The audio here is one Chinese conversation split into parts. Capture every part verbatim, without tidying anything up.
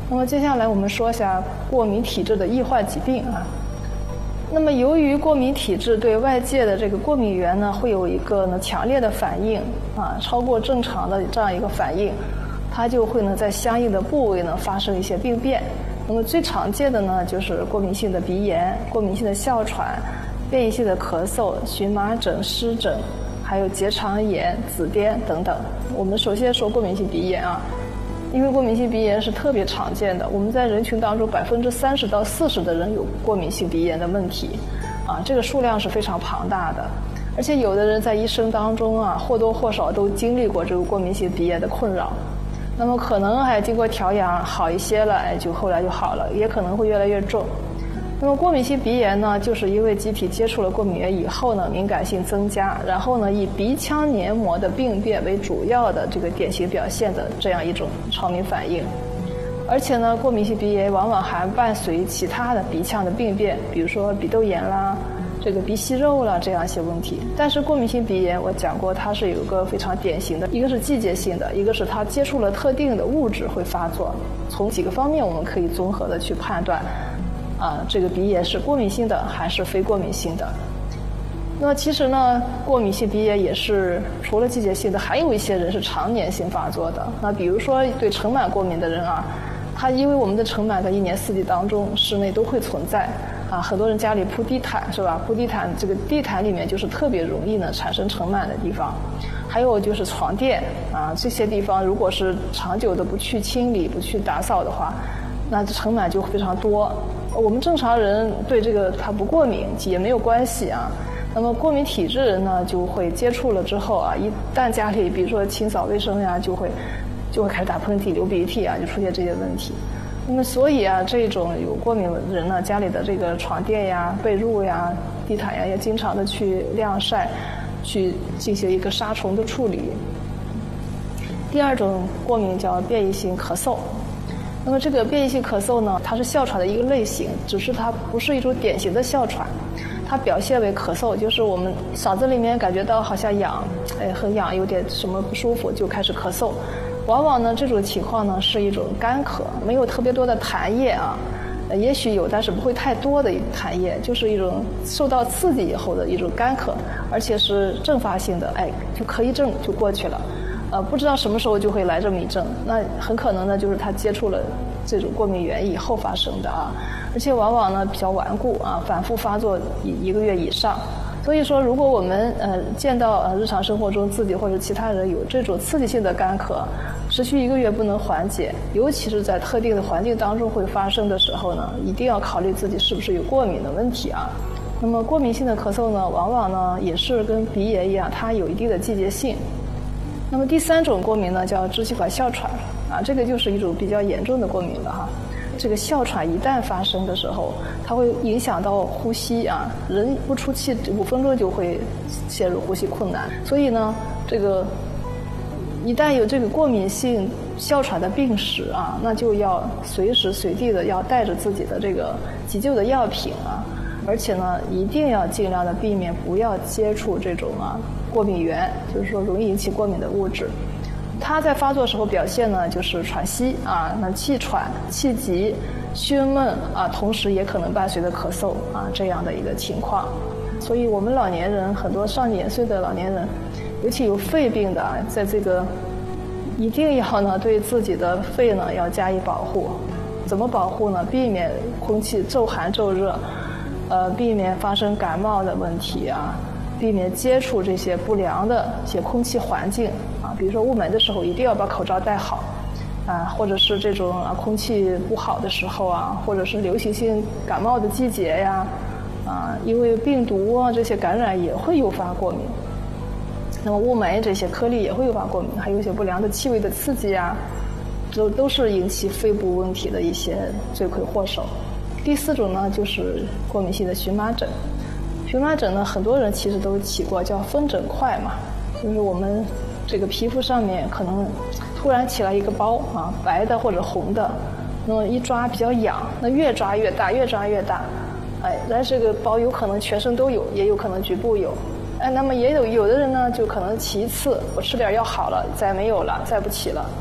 那么接下来我们说一下过敏体质的易患疾病啊。那么由于过敏体质对外界的这个过敏源呢，会有一个呢强烈的反应啊，超过正常的这样一个反应，它就会呢在相应的部位呢发生一些病变。那么最常见的呢就是过敏性的鼻炎、过敏性的哮喘、变异性的咳嗽、荨麻疹、湿疹，还有结肠炎、紫癜等等。我们首先说过敏性鼻炎啊。因为过敏性鼻炎是特别常见的，我们在人群当中百分之三十到四十的人有过敏性鼻炎的问题，啊，这个数量是非常庞大的。而且有的人在一生当中啊，或多或少都经历过这个过敏性鼻炎的困扰。那么可能还经过调养好一些了，哎，就后来就好了，也可能会越来越重。那么过敏性鼻炎呢，就是因为机体接触了过敏源以后呢，敏感性增加，然后呢，以鼻腔黏膜的病变为主要的这个典型表现的这样一种超敏反应。而且呢，过敏性鼻炎往往还伴随其他的鼻腔的病变，比如说鼻窦炎啦、这个鼻息肉啦这样一些问题。但是过敏性鼻炎我讲过，它是有一个非常典型的，一个是季节性的，一个是它接触了特定的物质会发作。从几个方面我们可以综合的去判断。啊，这个鼻炎是过敏性的还是非过敏性的？那其实呢，过敏性鼻炎也是除了季节性的，还有一些人是常年性发作的。那比如说对尘螨过敏的人啊，他因为我们的尘螨在一年四季当中室内都会存在啊，很多人家里铺地毯是吧？铺地毯，这个地毯里面就是特别容易呢产生尘螨的地方。还有就是床垫啊，这些地方如果是长久的不去清理、不去打扫的话，那尘螨就非常多。我们正常人对这个它不过敏也没有关系啊。那么过敏体质人呢，就会接触了之后啊，一旦家里比如说清扫卫生呀，就会就会开始打喷嚏、流鼻涕啊，就出现这些问题。那么所以啊，这种有过敏的人呢，家里的这个床垫呀、被褥呀、地毯呀，要经常的去晾晒，去进行一个杀虫的处理。第二种过敏叫变异性咳嗽。那么这个变异性咳嗽呢，它是哮喘的一个类型，只是它不是一种典型的哮喘，它表现为咳嗽，就是我们嗓子里面感觉到好像痒，哎，很痒，有点什么不舒服就开始咳嗽。往往呢，这种情况呢是一种干咳，没有特别多的痰液啊，呃，也许有，但是不会太多的痰液，就是一种受到刺激以后的一种干咳，而且是阵发性的，哎，就咳一阵就过去了。呃，不知道什么时候就会来这么一阵，那很可能呢就是他接触了这种过敏源以后发生的啊，而且往往呢比较顽固啊，反复发作一一个月以上。所以说，如果我们呃见到呃日常生活中自己或者其他人有这种刺激性的干咳，持续一个月不能缓解，尤其是在特定的环境当中会发生的时候呢，一定要考虑自己是不是有过敏的问题啊。那么过敏性的咳嗽呢，往往呢也是跟鼻炎一样，它有一定的季节性。那么第三种过敏呢，叫支气管哮喘啊，这个就是一种比较严重的过敏了哈。这个哮喘一旦发生的时候，它会影响到呼吸啊，人不出气五分钟就会陷入呼吸困难。所以呢，这个一旦有这个过敏性哮喘的病史啊，那就要随时随地的要带着自己的这个急救的药品啊，而且呢，一定要尽量的避免不要接触这种啊过敏源，就是说容易引起过敏的物质。它在发作时候表现呢，就是喘息啊，那气喘、气急、胸闷啊，同时也可能伴随着咳嗽啊这样的一个情况。所以我们老年人，很多上年岁的老年人，尤其有肺病的，在这个一定要呢对自己的肺呢要加以保护。怎么保护呢？避免空气骤寒骤热，呃，避免发生感冒的问题啊。避免接触这些不良的一些空气环境啊，比如说雾霾的时候一定要把口罩戴好啊，或者是这种啊空气不好的时候啊，或者是流行性感冒的季节呀啊，因为病毒啊这些感染也会诱发过敏。那么雾霾这些颗粒也会诱发过敏，还有一些不良的气味的刺激啊，都都是引起肺部问题的一些罪魁祸首。第四种呢，就是过敏性的荨麻疹。荨麻疹呢，很多人其实都起过，叫风疹块嘛，就是我们这个皮肤上面可能突然起来一个包啊，白的或者红的，那么一抓比较痒，那越抓越大，越抓越大，哎，但这个包有可能全身都有，也有可能局部有，哎，那么也有有的人呢，就可能起一次，我吃点药好了，再没有了，再不起了。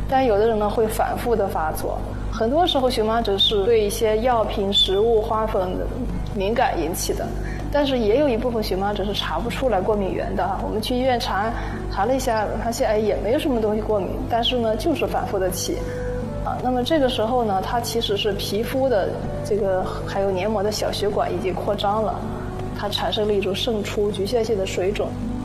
但有的人呢会反复的发作。很多时候荨麻疹是对一些药品、食物、花粉的敏感引起的，但是也有一部分荨麻疹是查不出来过敏源的。我们去医院查查了一下，发现哎也没有什么东西过敏，但是呢就是反复的起。啊，那么这个时候呢，它其实是皮肤的这个还有黏膜的小血管已经扩张了，它产生了一种渗出局限性的水肿。